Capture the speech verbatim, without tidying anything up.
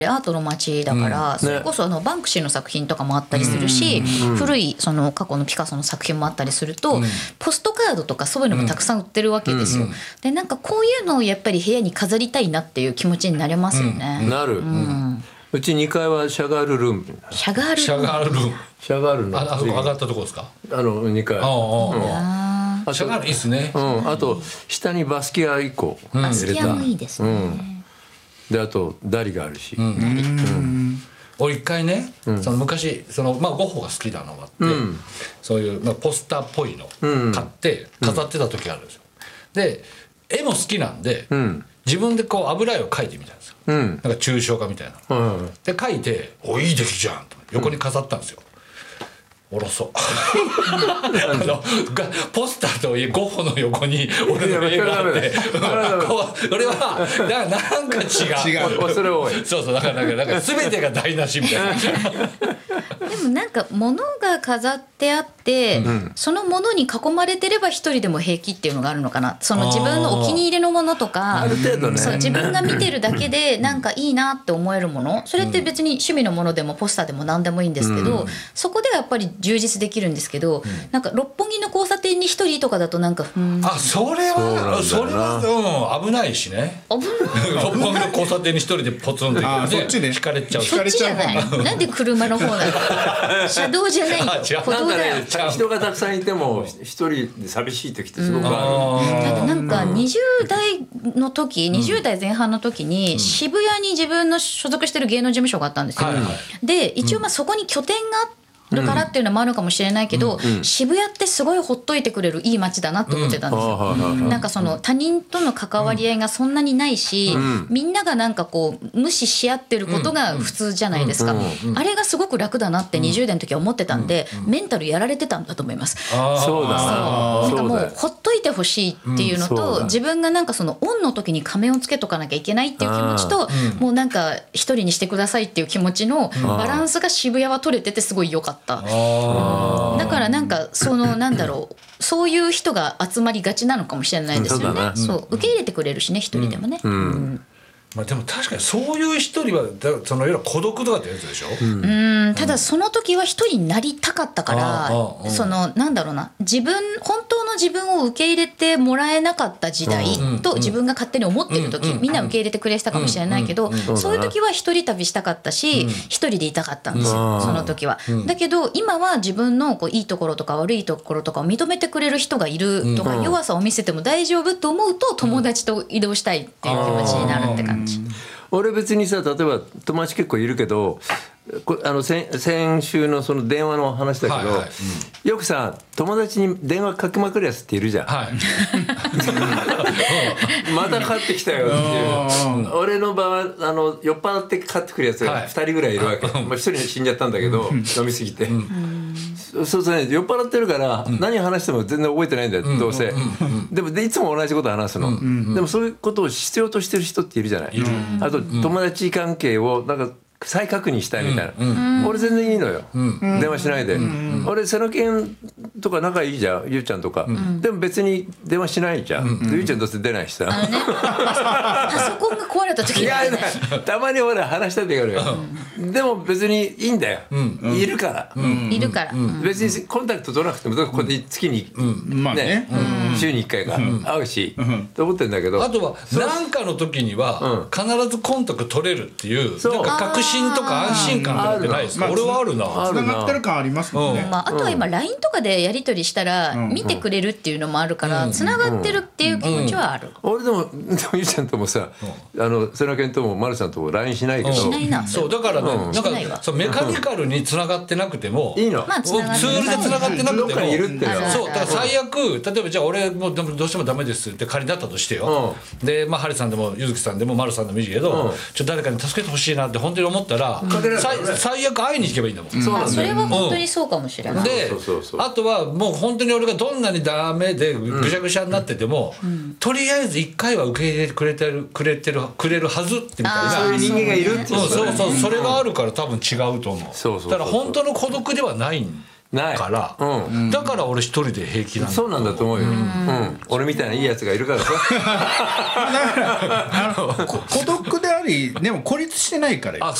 アートの街だから、うん、それこそあのバンクシーの作品とかもあったりするし、うん、古いその過去のピカソの作品もあったりすると、うん、ポストカードとかそういうのもたくさん売ってるわけですよ、うん、でなんかこういうのをやっぱり部屋に飾りたいなっていう気持ちになれますよね、 うん、なる、うん、うちにかいはシャガールルーム。 シャガールルームシャガールルームシャガールのああそこ上がったとこですか。 あのにかい。ああ、うん、シャガールいいっすね、 うん、あと下にバスキアいっこ入れた、 バスキアもいいですね、うん、 であとダリがあるし、うんうんうん俺一回ね、うん、その昔その、まあ、ゴッホが好きなのがあって、うん、そういう、まあ、ポスターっぽいの買って飾ってた時があるんですよ、うん、で絵も好きなんで、うん、自分でこう油絵を描いてみたんですよ、うん、なんか抽象画みたいな、うん、で描いて「おいい出来じゃん」と横に飾ったんですよ、おろそうあのポスターとゴッホの横に俺の絵があって俺はななんか違う違う恐れ多いそうそうだからなんか全てが台無しみたいなでもなんか物が飾ってあって、うん、その物に囲まれてれば一人でも平気っていうのがあるのかな。その自分のお気に入りのものとか、 ある程度ね、 そう自分が見てるだけでなんかいいなって思えるもの、それって別に趣味のものでもポスターでも何でもいいんですけど、うん、そこではやっぱり充実できるんですけど、うん、なんか六本木の交差点に一人とかだとなんか、うん、 あそれはそれは、うん、危ないしね。 危ない六本木の交差点に一人でポツンと行って、ね、そっちね引かれちゃう。 そっちじゃない。なんで車の方なの。車道じゃないよ。歩道だよ。 なんかね、人がたくさんいても一人で寂しい時ってすごくある。 だってなんかにじゅう代の時、にじゅう代前半の時に渋谷に自分の所属してる芸能事務所があったんですよ。で一応まあそこに拠点があってるからっていうのもあるかもしれないけど、うんうん、渋谷ってすごいほっといてくれるいい街だなって思ってたんですよ、うん、なんかその他人との関わり合いがそんなにないし、うん、みんながなんかこう無視し合ってることが普通じゃないですか、うんうん、あれがすごく楽だなってにじゅう代の時は思ってたんで、うん、メンタルやられてたんだと思います。 そうだな、 なんかもうほっといてほしいっていうのと、うん、自分がなんかそのオンの時に仮面をつけとかなきゃいけないっていう気持ちと、うん、もうなんか一人にしてくださいっていう気持ちのバランスが渋谷は取れててすごい良かった。だからなんかそのなんだろう、そういう人が集まりがちなのかもしれないですよね。そう受け入れてくれるしね、一人でもね、うんうんまあ、でも確かにそういう一人はそのいわゆる孤独とかってやつでしょ、うん、 うんただその時は一人になりたかったから、そのなんだろうな、自分本当の自分を受け入れてもらえなかった時代と自分が勝手に思ってる時、みんな受け入れてくれてたかもしれないけど、そういう時は一人旅したかったし、一人でいたかったんですよ、その時は。だけど今は自分のこういいところとか悪いところとかを認めてくれる人がいるとか、弱さを見せても大丈夫と思うと友達と移動したいっていう気持ちになるって感じ。 俺別にさ、例えば友達結構いるけど、あの 先, 先週のその電話の話だけど、はいはいうん、よくさ友達に電話かけまくるやつっているじゃん、はい、またかかってきたよっていう。俺の場合あの酔っ払ってかかってくるやつがふたりぐらいいるわけ、はい、まあ、ひとり死んじゃったんだけど、うん、飲みすぎて、うん、そうするとね、酔っ払ってるから何話しても全然覚えてないんだよ、うん、どうせ、うん、でもでいつも同じこと話すの、うん、でもそういうことを必要としてる人っているじゃない、うん、あと友達関係をなんか再確認したいみたいな、うんうん、俺全然いいのよ、うん、電話しないで、うん、俺瀬野健とか仲いいじゃん、ゆうちゃんとか、うん、でも別に電話しないじゃん、うん、ゆうちゃんどうせ出ないしさ、 あのね、パソコンが壊れた時に、ね、 いやたまに俺話したいんだけど、うん、でも別にいいんだよ、うん、いるから、 うん、いるから、うん、 別にコンタクト取らなくてもここで月に、うんねねうん、週にいっかいか会うし、うん、と思ってるんだけど、 あとは何かの時には必ずコンタクト取れるっていう、うん、なんか確信とか安心感ってないですか。俺はあるな、 つながってる感ありますもんね、 うんまあ、あとは今 ライン とかでやり取りしたら見てくれるっていうのもあるからつながってるっていう気持ちはある、 うんうん、俺でもでもゆうちゃんともさ、あの瀬野健とも丸さんとも ライン しないけど、 しないな、 そうだからね、うん、なんかそうメカニカルにつながってなくてもいいの、 まあ、 ツールでつながってなくてもいるってそうだから最悪、例えばじゃあ俺もどうしてもダメですって仮だったとしてよ、うん、でまあハリさんでもゆずきさんでも丸さんでもいいけど、うん、ちょっと誰かに助けてほしいなって本当に思ったら、うん、最悪会いに行けばいいんだもん、うん、 そうなんだよ、それは本当にそうかもしれない、 でそうそうそう、 あとはもう本当に俺がどんなにダメでぐしゃぐしゃになってても、うん、とりあえずいっかいは受け入れてくれてるくれてるくれるはずってみたいな、 そういう人間がいるっていう、 そうそうそう、それがあるから多分違うと思う。そうそうそうそう、だから本当の孤独ではないんないから、うん、だから俺一人で平気なんだ。 そうなんだと思うよ、うんうん、俺みたいないいやつがいるからさ孤独であぱりでも孤立してないからよ。 あ